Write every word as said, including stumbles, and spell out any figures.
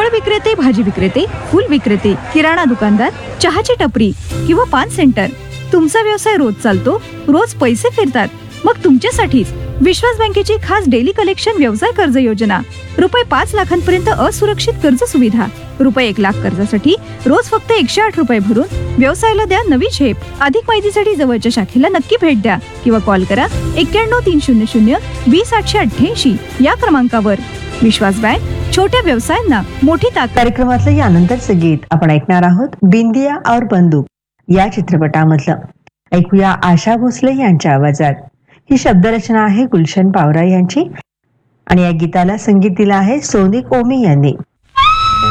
फळ विक्रेते, भाजी विक्रेते, फूल विक्रेते, किराणा दुकानदार, चहाची टपरी किंवा पान सेंटर, तुमचा व्यवसाय रोज चालतो, रोज पैसे फिरतात, मग तुमच्यासाठीच विश्वास बँकेची खास डेली कलेक्शन व्यवसाय कर्ज योजना. रुपये पाच लाखांपर्यंत असुरक्षित कर्ज सुविधा. रुपये एक लाख कर्जासाठी रोज फक्त एकशे आठ रुपये भरून व्यवसायाला द्या नवी झेप. अधिक माहितीसाठी जवळच्या शाखेला नक्की भेट द्या किंवा कॉल करा एक्क्याण्णव तीन शून्य शून्य वीस आठशे अठ्ठ्याऐंशी या क्रमांकावर. विश्वास बँक, छोट्या व्यवसायांना मोठी ताकद. कार्यक्रमातलं यानंतरचं गीत आपण ऐकणार आहोत बिंदिया और बंदूक या चित्रपटामधलं. ऐकूया आशा भोसले यांच्या आवाजात. ही शब्दरचना आहे गुलशन पावरा यांची आणि या गीताला संगीत दिलं आहे सोनिक ओमी यांनी.